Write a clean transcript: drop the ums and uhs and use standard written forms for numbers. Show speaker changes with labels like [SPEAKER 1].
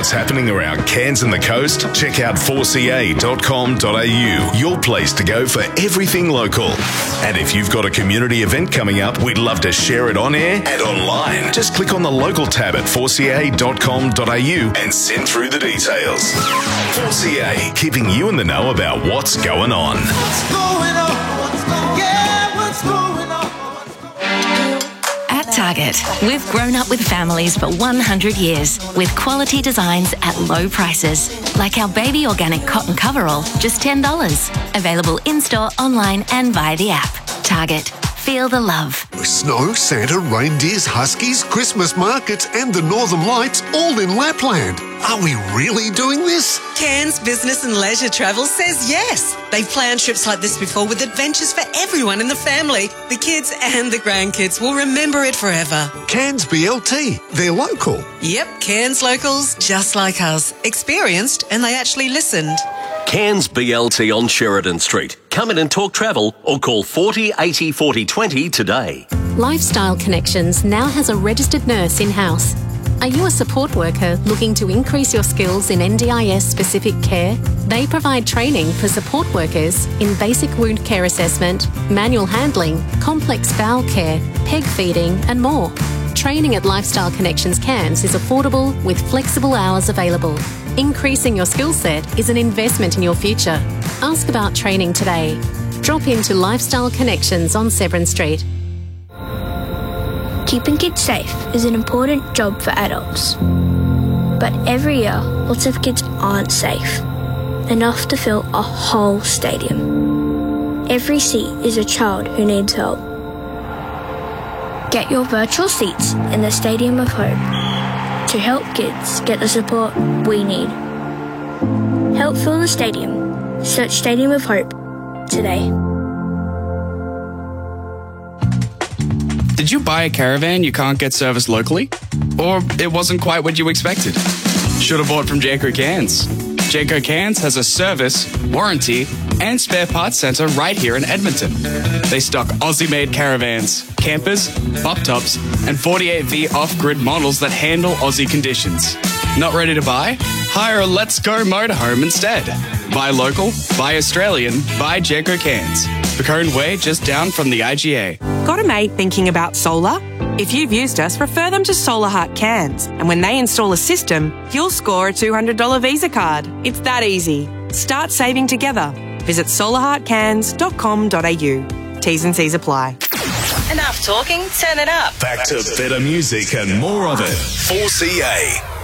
[SPEAKER 1] what's happening around Cairns and the coast? Check out 4ca.com.au, your place to go for everything local. And if you've got a community event coming up, we'd love to share it on air and online. Just click on the local tab at 4ca.com.au and send through the details. 4ca, keeping you in the know about what's going on.
[SPEAKER 2] What's going on? What's going on?
[SPEAKER 3] At Target, we've grown up with families for 100 years with quality designs at low prices. Like our baby organic cotton coverall, just $10. Available in-store, online and via the app. Target. Feel the love.
[SPEAKER 4] Snow, Santa, reindeers, huskies, Christmas markets and the Northern Lights all in Lapland. Are we really doing this?
[SPEAKER 5] Cairns Business and Leisure Travel says yes. They've planned trips like this before with adventures for everyone in the family. The kids and the grandkids will remember it forever.
[SPEAKER 4] Cairns BLT. They're local.
[SPEAKER 5] Yep, Cairns locals, just like us. Experienced, and they actually listened.
[SPEAKER 6] Cairns BLT on Sheridan Street. Come in and talk travel or call 40 80 40 20 today.
[SPEAKER 7] Lifestyle Connections now has a registered nurse in-house. Are you a support worker looking to increase your skills in NDIS-specific care? They provide training for support workers in basic wound care assessment, manual handling, complex bowel care, peg feeding and more. Training at Lifestyle Connections Cairns is affordable with flexible hours available. Increasing your skill set is an investment in your future. Ask about training today. Drop into Lifestyle Connections on Severn Street.
[SPEAKER 8] Keeping kids safe is an important job for adults. But every year, lots of kids aren't safe. Enough to fill a whole stadium. Every seat is a child who needs help. Get your virtual seats in the Stadium of Hope to help kids get the support we need. Help fill the stadium. Search Stadium of Hope today.
[SPEAKER 9] Did you buy a caravan you can't get serviced locally? Or it wasn't quite what you expected? Should have bought from Jayco Cairns. Jayco Cairns has a service, warranty, and spare parts centre right here in Edmonton. They stock Aussie-made caravans, campers, bop tops, and 48V off-grid models that handle Aussie conditions. Not ready to buy? Hire a Let's Go motorhome instead. Buy local, buy Australian, buy Jayco Cairns. Bacone Way, just down from the IGA.
[SPEAKER 10] Got a mate thinking about solar? If you've used us, refer them to Solar Heart Cairns. And when they install a system, you'll score a $200 Visa card. It's that easy. Start saving together. Visit solarheartcairns.com.au. T's and C's apply.
[SPEAKER 5] Enough talking, turn it up.
[SPEAKER 1] Back to better music and more of it. 4CA.